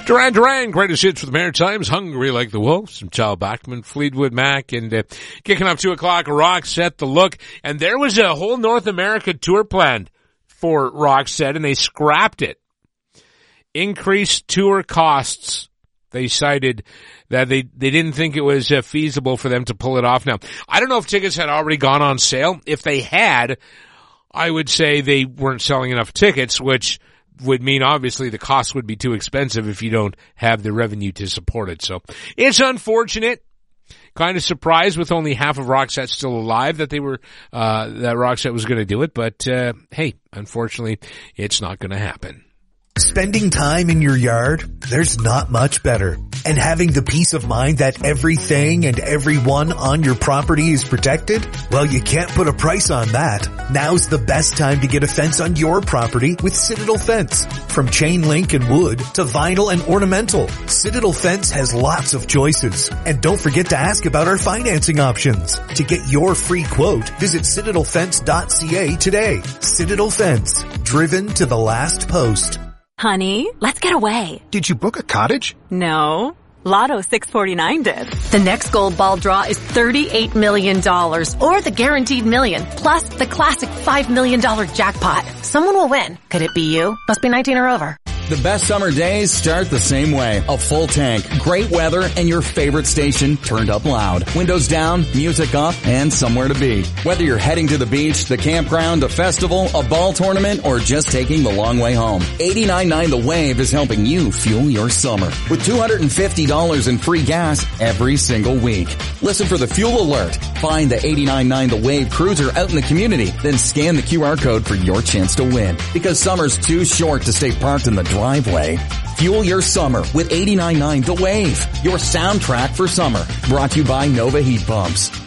Duran Duran, greatest hits for the Maritimes, Hungry Like the Wolf, some Child Bachman, Fleetwood Mac, and kicking off 2 o'clock, Roxette, The Look. And there was a whole North America tour planned for Roxette, and they scrapped it. Increased tour costs. They cited that they didn't think it was feasible for them to pull it off. Now, I don't know if tickets had already gone on sale. If they had, I would say they weren't selling enough tickets, which would mean obviously the cost would be too expensive if you don't have the revenue to support it. So it's unfortunate. Kind of surprised with only half of Roxette still alive that they were, that Roxette was going to do it. But, hey, unfortunately, it's not going to happen. Spending time in your yard, there's not much better. And having the peace of mind that everything and everyone on your property is protected? Well, you can't put a price on that. Now's the best time to get a fence on your property with Citadel Fence. From chain link and wood to vinyl and ornamental, Citadel Fence has lots of choices. And don't forget to ask about our financing options. To get your free quote, visit citadelfence.ca today. Citadel Fence, driven to the last post. Honey, let's get away. Did you book a cottage? No. Lotto 649 did. The next gold ball draw is $38 million, or the guaranteed million, plus the classic $5 million jackpot. Someone will win. Could it be you? Must be 19 or over. The best summer days start the same way. A full tank, great weather, and your favorite station turned up loud. Windows down, music up, and somewhere to be. Whether you're heading to the beach, the campground, a festival, a ball tournament, or just taking the long way home, 89.9 The Wave is helping you fuel your summer with $250 in free gas every single week. Listen for the fuel alert. Find the 89.9 The Wave cruiser out in the community, then scan the QR code for your chance to win. Because summer's too short to stay parked in the driveway. Fuel your summer with 89.9 The Wave, your soundtrack for summer. Brought to you by Nova Heat Pumps.